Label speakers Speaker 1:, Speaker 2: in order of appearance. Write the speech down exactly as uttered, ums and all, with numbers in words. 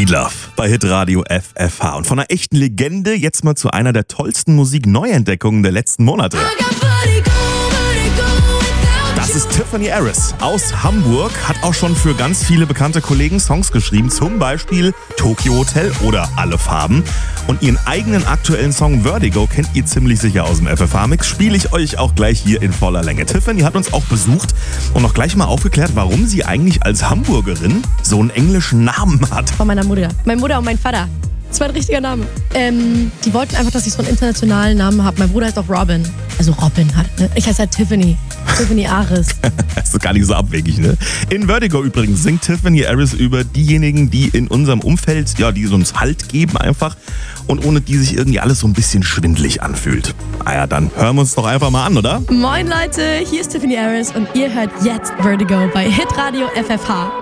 Speaker 1: Love bei Hitradio F F H. Und von einer echten Legende jetzt mal zu einer der tollsten Musikneuentdeckungen der letzten Monate. Das ist Tiffany Harris aus Hamburg, hat auch schon für ganz viele bekannte Kollegen Songs geschrieben, zum Beispiel Tokyo Hotel oder Alle Farben. Und ihren eigenen aktuellen Song Vertigo kennt ihr ziemlich sicher aus dem F F H-Mix, spiele ich euch auch gleich hier in voller Länge. Tiffany hat uns auch besucht und noch gleich mal aufgeklärt, warum sie eigentlich als Hamburgerin so einen englischen Namen hat.
Speaker 2: Von meiner Mutter. Meine Mutter und mein Vater. Das war ein richtiger Name. Ähm, die wollten einfach, dass ich so einen internationalen Namen habe. Mein Bruder heißt auch Robin. Also Robin halt, ne? Ich heiße halt Tiffany. Tiffany Harris.
Speaker 1: Das ist gar nicht so abwegig, ne? In Vertigo übrigens singt Tiffany Harris über diejenigen, die in unserem Umfeld, ja, die uns Halt geben einfach und ohne die sich irgendwie alles so ein bisschen schwindelig anfühlt. Ah ja, dann hören wir uns doch einfach mal an, oder?
Speaker 2: Moin Leute, hier ist Tiffany Harris und ihr hört jetzt Vertigo bei Hitradio F F H.